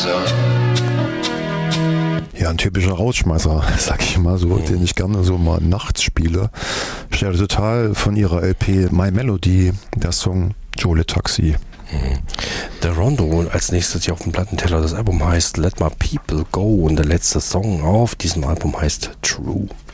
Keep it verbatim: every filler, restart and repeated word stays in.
Ja, ein typischer Rausschmeißer, sag ich mal so, mhm. den ich gerne so mal nachts spiele. Stelle total von ihrer L P My Melody, der Song Jole Taxi. Mhm. Der Rondo als nächstes hier auf dem Plattenteller. Das Album heißt Let My People Go und der letzte Song auf diesem Album heißt True.